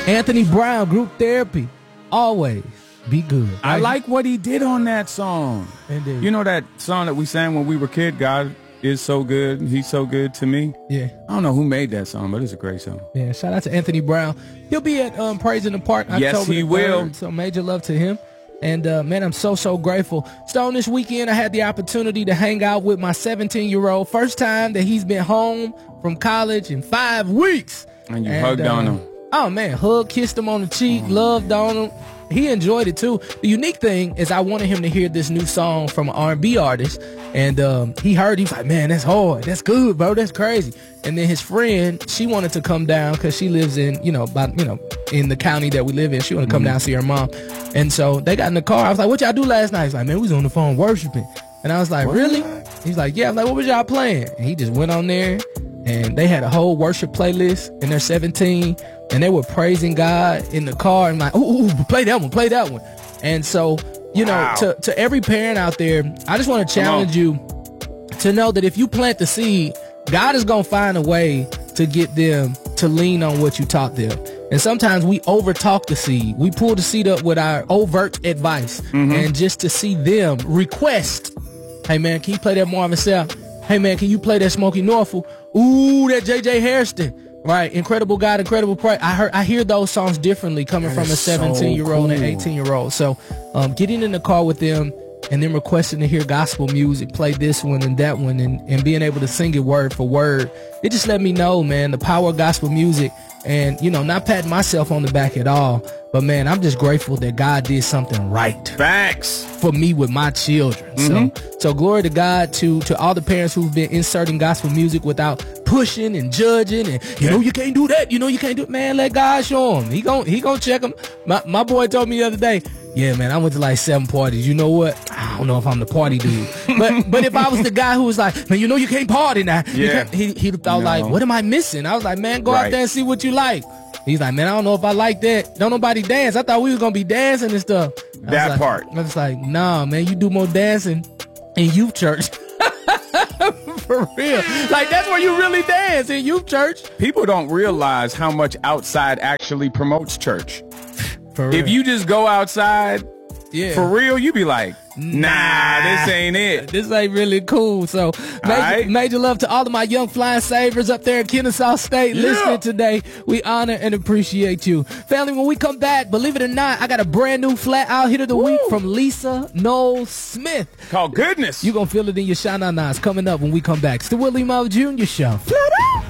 Anthony Brown, Group Therapy. Always be good. I like what he did on that song. Indeed. You know that song that we sang when we were kids, God is so good, he's so good to me? Yeah. I don't know who made that song, but it's a great song. Yeah, shout out to Anthony Brown. He'll be at Praise in the Park October Yes, he the 3rd, will. So major love to him. And, man, I'm so grateful. Stone, this weekend I had the opportunity to hang out with my 17-year-old. First time that he's been home from college in 5 weeks. And you hugged on him. Oh, man, kissed him on the cheek, loved on him. He enjoyed it, too. The unique thing is I wanted him to hear this new song from an R&B artist. And he heard, he's like, man, that's hard. That's good, bro. That's crazy. And then his friend, she wanted to come down because she lives in, in the county that we live in. She wanted to come down and see her mom. And so they got in the car. I was like, what y'all do last night? He's like, man, we was on the phone worshiping. And I was like, really? He's like, yeah. I was like, what was y'all playing? And he just went on there. And they had a whole worship playlist, and they're 17, and they were praising God in the car, and like, ooh, play that one. And so, Wow. to every parent out there, I just want to challenge you to know that if you plant the seed, God is going to find a way to get them to lean on what you taught them. And sometimes we over-talk the seed. We pull the seed up with our overt advice, and just to see them request, hey, man, can you play that Marvin Sapp? Hey, man, can you play that Smokey Norfolk? Ooh, that J.J. Hairston. Right, Incredible God, Incredible Praise. I hear those songs differently coming from a 17-year-old and 18-year-old. So getting in the car with them and then requesting to hear gospel music, play this one and that one, and being able to sing it word for word, it just let me know, man, the power of gospel music. And, not patting myself on the back at all, but, man, I'm just grateful that God did something right. Facts. For me with my children. So glory to God to all the parents who've been inserting gospel music without pushing and judging and, you can't do that. You can't do it. Man, let God show him. He gon' check him. My boy told me the other day, yeah, man, I went to like 7 parties. You know what? I don't know if I'm the party dude. but if I was the guy who was like, man, you can't party now. Yeah. He thought like, what am I missing? I was like, man, go out there and see what you like. He's like, man, I don't know if I like that. Don't nobody dance. I thought we was going to be dancing and stuff. That part. I was like, nah, man, you do more dancing in youth church. For real. Like, that's where you really dance, in youth church. People don't realize how much outside actually promotes church. For real. If you just go outside, yeah, for real, you be like, nah, this ain't it. This ain't really cool. So major love to all of my young flying savers up there in Kennesaw State listening today. We honor and appreciate you. Family, when we come back, believe it or not, I got a brand new flat out hit of the week from Lisa Knowles Smith. Called Goodness. You're going to feel it in your Shana Nas coming up when we come back. It's the Willie Mo Jr. Show. Flat out.